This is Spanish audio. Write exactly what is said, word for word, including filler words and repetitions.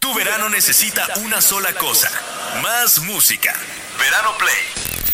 Tu verano necesita una sola cosa: más música. Verano Play.